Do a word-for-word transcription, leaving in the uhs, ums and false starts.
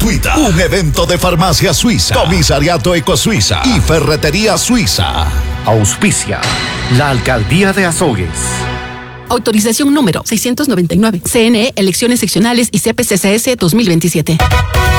gratuita. Un evento de Farmacia Suiza, Comisariato Ecosuiza y Ferretería Suiza. Auspicia la Alcaldía de Azogues. Autorización número seiscientos noventa y nueve. C N E, Elecciones Seccionales y C P C C S dos mil veintisiete.